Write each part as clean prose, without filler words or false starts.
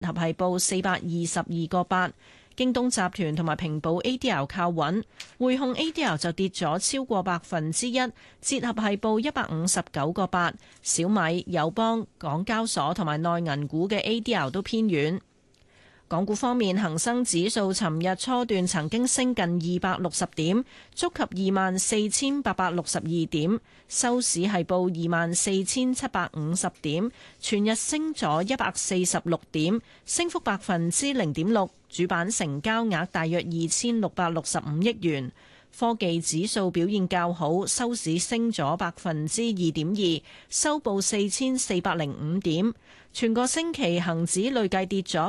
合係報422.8。京東集團同埋平保 ADR 靠穩，匯控 ADR 就跌咗超過1%，折合係報159.8。小米、友邦、港交所同埋內銀股嘅 ADR 都偏軟。港股方面，恒生指數尋日初段曾經升近260點，觸及24,862點，收市係報24,750點，全日升咗146點，升幅0.6%。主板成交額大約2,665億元。科技指數表現較好，收市升咗2.2%，收報4,405點。全個星期恒指累計跌咗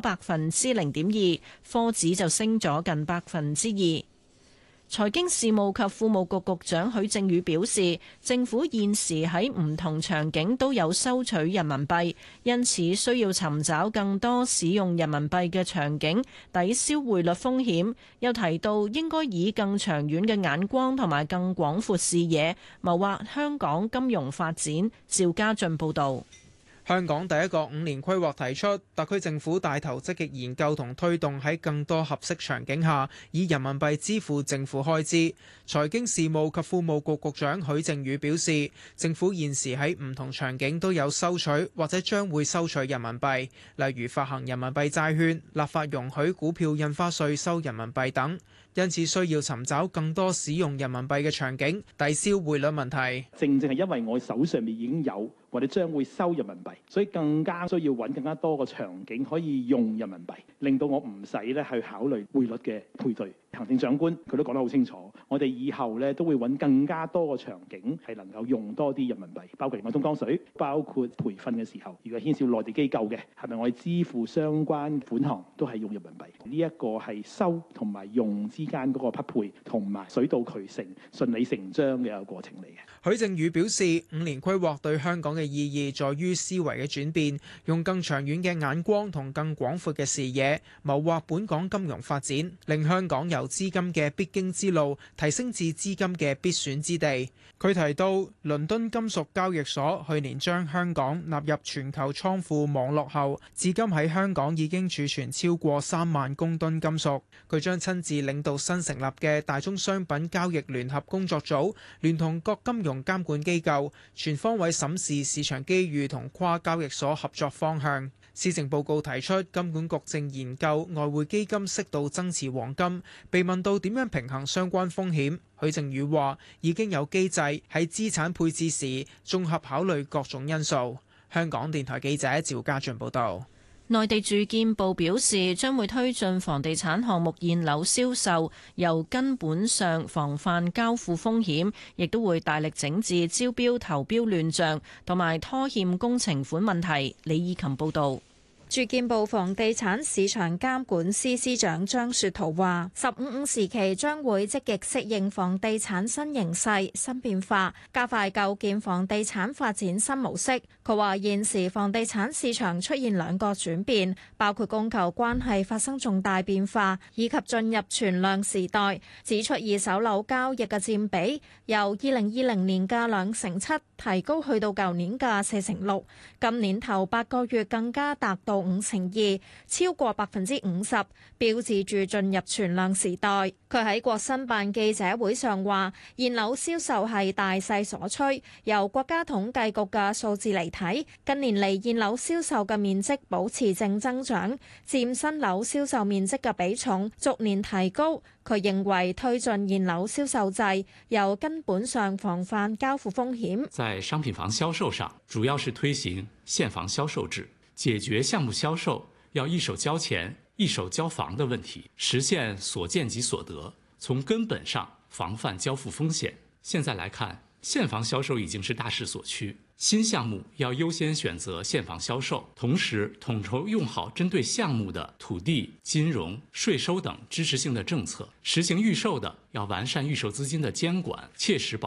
0.2%，科指就升咗近2%。財經事務及庫務局局長許正宇表示，政府現時喺唔同場景都有收取人民幣，因此需要尋找更多使用人民幣嘅場景，抵消匯率風險。又提到應該以更長遠嘅眼光同埋更廣闊視野，謀劃香港金融發展。趙家俊報導。 香港第一個5年規劃提出，特區政府帶頭積極研究同推動喺更多合適場景下以人民幣支付政府開支。財經事務及庫務局局長許正宇表示，政府現時喺唔同場景都有收取或者將會收取人民幣，例如發行人民幣債券、立法容許股票印花稅收人民幣等，因此需要尋找更多使用人民幣嘅場景，抵消匯率問題。 正係因為我手上面已經有或者將會收人民幣，所以更加需要揾更加多個場景可以用人民幣，令到我唔使咧去考慮匯率嘅配對。行政長官佢都講得好清楚，我哋以後咧都會揾更加多個場景係能夠用多啲人民幣，包括另外東江水，包括培訓嘅時候，如果牽涉內地機構嘅，係咪我哋支付相關款項都係用人民幣？呢一個係收同埋用之間嗰個匹配同埋水到渠成、順理成章嘅一個過程嚟嘅。 許正宇表示，5年規劃對香港嘅意義在於思維嘅轉變，用更長遠嘅眼光同更廣闊嘅視野，謀劃本港金融發展，令香港由資金嘅必經之路提升至資金嘅必選之地。佢提到，倫敦金屬交易所去年將香港納入全球倉庫網絡後，至今喺香港已經儲存超過3萬公噸金屬。佢將親自領導新成立嘅大宗商品交易聯合工作組，聯同各金融監管機構，全方位審視市場機遇同跨交易所合作方向。施政報告提出，金管局正研究外匯基金適度增持黃金。被問到點樣平衡相關風險，許正宇話已經有機制喺資產配置時綜合考慮各種因素。香港電台記者趙家俊報道。 內地住建部表示，將會推進房地產項目現樓銷售，由根本上防範交付風險，亦都會大力整治招標投標亂象同埋拖欠工程款問題。李以琴報導。 住建部房地產市場監管司司長張雪濤話：15時期將會積極適應房地產新形勢、新變化，加快構建房地產發展新模式。佢話現時房地產市場出現2個轉變，包括供求關係發生重大變化，以及進入存量時代。指出二手樓交易嘅佔比由2020年嘅2成7提高去到舊年嘅4成6，今年頭8個月更加達到5成2，超過50%，標誌住進入存量時代。佢喺國新辦記者會上話，現樓銷售係大勢所趨，由國家統計局嘅數字嚟睇，近年嚟現樓銷售嘅面積保持正增長，佔新樓銷售面積嘅比重逐年提高。佢認為推進現樓銷售制，由根本上防範交付風險。 在商品房銷售上，主要是推行現房銷售制，解決項目銷售要一手交錢一手交房的問題，實現所見即所得，從根本上防範交付風險。現在來看，現房銷售已經是大勢所趨，新項目要優先選擇現房銷售，同時統籌用好針對項目的土地、金融、稅收等支持性的政策，實行預售的要完善預售資金的監管，切實保障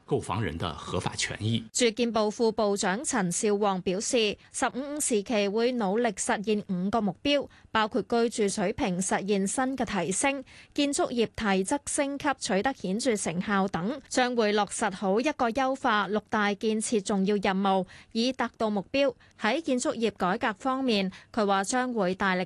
購房人的合法權益。 住建部副部長陳兆旺表示，15時期會努力實現5個目標，包括居住水平實現新嘅提升、建築業提質升級取得顯著成效等，將會落實好一個優化6大建設重要任務，以達到目標。喺建築業改革方面，佢話將會大力